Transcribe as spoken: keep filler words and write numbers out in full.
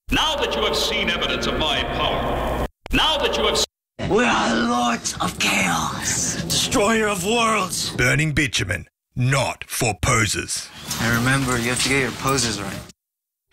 Now that you have seen evidence of my power, now that you have seen... We are lords of chaos, destroyer of worlds. Burning bitumen, not for posers. And remember, you have to get your poses right.